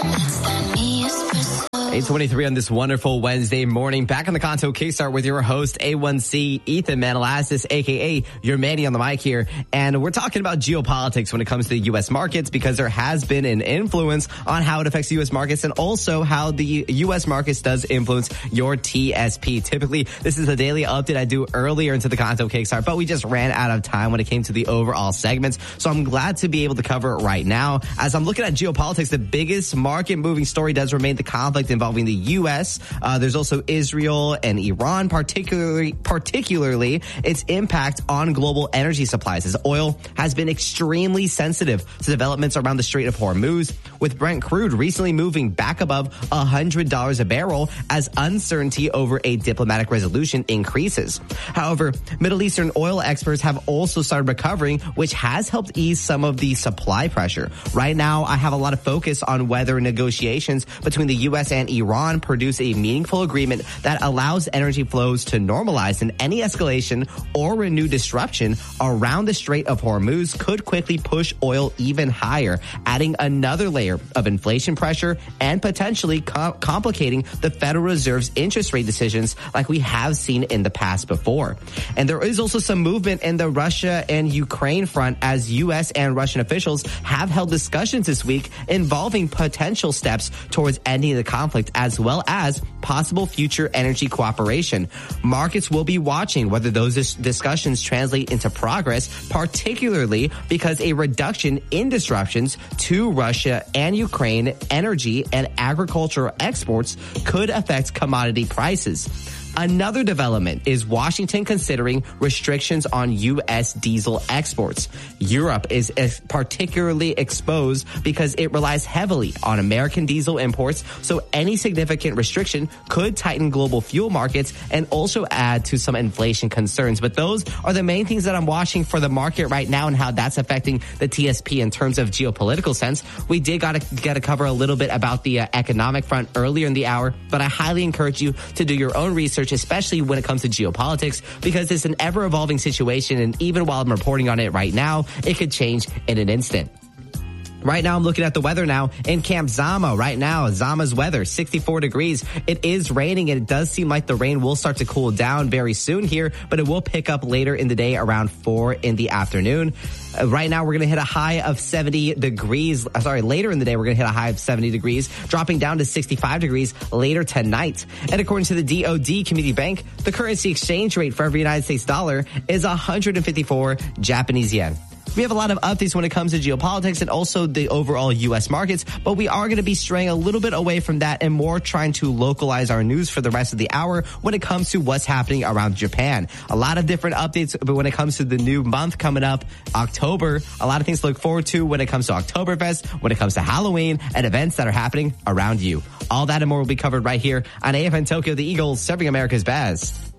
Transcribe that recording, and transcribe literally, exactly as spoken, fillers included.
eight twenty-three on this wonderful Wednesday morning. Back on the Kanto Kickstart with your host, A one C, Ethan Manalassis, a k a your Manny on the mic here. And we're talking about geopolitics when it comes to the U S markets, because there has been an influence on how it affects the U S markets, and also how the U S markets does influence your T S P. Typically, this is a daily update I do earlier into the Kanto Kickstart, but we just ran out of time when it came to the overall segments. So I'm glad to be able to cover it right now. As I'm looking at geopolitics, the biggest market moving story does remain the conflict involving involving the U S. Uh, there's also Israel and Iran, particularly, particularly its impact on global energy supplies, as oil has been extremely sensitive to developments around the Strait of Hormuz, with Brent crude recently moving back above one hundred dollars a barrel as uncertainty over a diplomatic resolution increases. However, Middle Eastern oil experts have also started recovering, which has helped ease some of the supply pressure. Right now, I have a lot of focus on whether negotiations between the U S and Iran produce a meaningful agreement that allows energy flows to normalize, and any escalation or renewed disruption around the Strait of Hormuz could quickly push oil even higher, adding another layer of inflation pressure and potentially com- complicating the Federal Reserve's interest rate decisions like we have seen in the past before. And there is also some movement in the Russia and Ukraine front, as U S and Russian officials have held discussions this week involving potential steps towards ending the conflict, as well as possible future energy cooperation. Markets will be watching whether those dis- discussions translate into progress, particularly because a reduction in disruptions to Russia and Ukraine energy and agricultural exports could affect commodity prices. Another development is Washington considering restrictions on U S diesel exports. Europe is particularly exposed because it relies heavily on American diesel imports, so any significant restriction could tighten global fuel markets and also add to some inflation concerns. But those are the main things that I'm watching for the market right now and how that's affecting the T S P in terms of geopolitical sense. We did got to get to cover a little bit about the uh, economic front earlier in the hour, but I highly encourage you to do your own research, especially when it comes to geopolitics, because it's an ever-evolving situation, and even while I'm reporting on it right now, it could change in an instant. Right now, I'm looking at the weather now in Camp Zama. Right now, Zama's weather, sixty-four degrees. It is raining, and it does seem like the rain will start to cool down very soon here, but it will pick up later in the day around four in the afternoon. Uh, right now, we're going to hit a high of seventy degrees. Uh, sorry, later in the day, we're going to hit a high of seventy degrees, dropping down to sixty-five degrees later tonight. And according to the D O D Community Bank, the currency exchange rate for every United States dollar is one hundred fifty-four Japanese yen. We have a lot of updates when it comes to geopolitics and also the overall U S markets, but we are going to be straying a little bit away from that and more trying to localize our news for the rest of the hour when it comes to what's happening around Japan. A lot of different updates, but when it comes to the new month coming up, October, a lot of things to look forward to when it comes to Oktoberfest, when it comes to Halloween, and events that are happening around you. All that and more will be covered right here on A F N Tokyo, the Eagles, serving America's best.